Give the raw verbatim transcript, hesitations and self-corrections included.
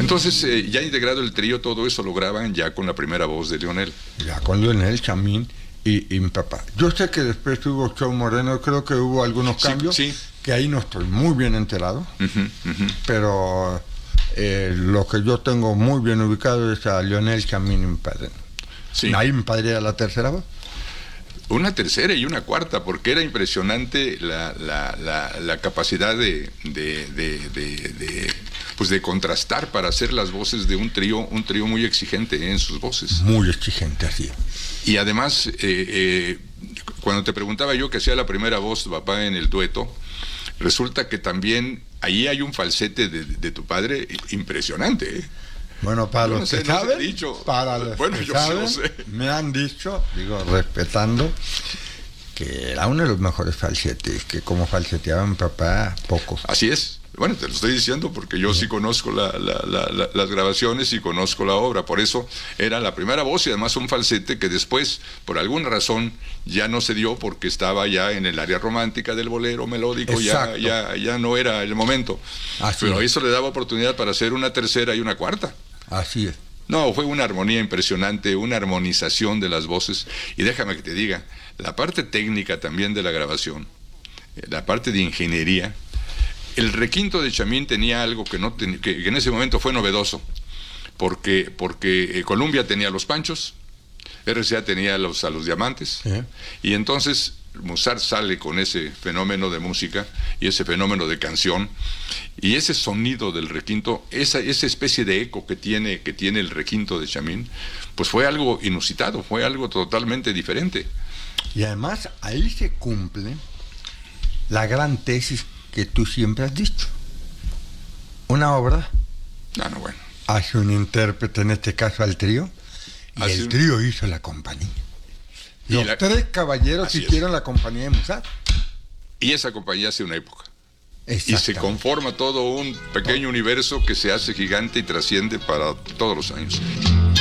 Entonces, eh, ya integrado el trío, todo eso lo graban ya con la primera voz de Leonel. Ya con Leonel, Chamín y, y mi papá. Yo sé que después hubo Chou Moreno, creo que hubo algunos Sí, cambios, sí. que ahí no estoy muy bien enterado, Uh-huh, uh-huh. pero eh, lo que yo tengo muy bien ubicado es a Leonel, Chamín y mi padre. Sí. Ahí mi padre era la tercera voz. Una tercera y una cuarta, porque era impresionante la, la, la, la capacidad de, de, de, de, de, pues de contrastar para hacer las voces de un trío, un trío muy exigente en sus voces. Muy exigente, así. Y además, eh, eh, cuando te preguntaba yo que hacía la primera voz tu papá en el dueto, resulta que también ahí hay un falsete de, de tu padre impresionante, ¿eh? Bueno, para Yo los no sé, que no saben, sé, dicho. para los Bueno, que yo sí saben, lo sé. me han dicho, digo, respetando, que era uno de los mejores falsetes, que como falseteaba mi papá, pocos. Así es. Bueno, te lo estoy diciendo porque yo sí conozco la, la, la, la, las grabaciones y conozco la obra. Por eso era la primera voz y además un falsete que después, por alguna razón, ya no se dio porque estaba ya en el área romántica del bolero melódico, ya, ya, ya no era el momento. Así Pero es. eso le daba oportunidad para hacer una tercera y una cuarta. Así es. No, fue una armonía impresionante, una armonización de las voces. Y déjame que te diga, la parte técnica también de la grabación, la parte de ingeniería. El requinto de Chamín tenía algo que, no ten, que, que en ese momento fue novedoso, porque, porque eh, Columbia tenía los Panchos, R C A tenía los, a los Diamantes, ¿Eh? y entonces Musart sale con ese fenómeno de música y ese fenómeno de canción, y ese sonido del requinto, esa, esa especie de eco que tiene, que tiene el requinto de Chamín, pues fue algo inusitado, fue algo totalmente diferente. Y además ahí se cumple la gran tesis que tú siempre has dicho. Una obra Ah, no, bueno. hace un intérprete, en este caso al trío, y Hace el un... trío hizo la compañía. Los la... tres caballeros hicieron es. la compañía de Musart. Y esa compañía hace una época. Y se conforma todo un pequeño universo que se hace gigante y trasciende para todos los años.